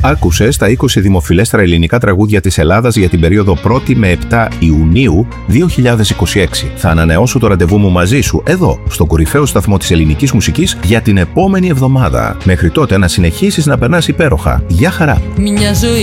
Άκουσες τα 20 δημοφιλέστερα ελληνικά τραγούδια της Ελλάδας για την περίοδο 1η με 7 Ιουνίου 2026. Θα ανανεώσω το ραντεβού μου μαζί σου εδώ, στο κορυφαίο σταθμό της ελληνικής μουσικής για την επόμενη εβδομάδα. Μέχρι τότε να συνεχίσεις να περνάς υπέροχα. Γεια χαρά! Μια ζωή